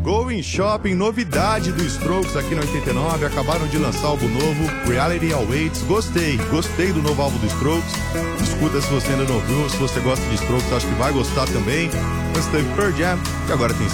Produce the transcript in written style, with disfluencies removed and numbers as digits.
Going Shopping, novidade do Strokes aqui no 89. Acabaram de lançar álbum novo, Reality Awaits. Gostei do novo álbum do Strokes. Escuta se você ainda não ouviu. Se você gosta de Strokes, acho que vai gostar também. Antes teve Pearl Jam, que agora tem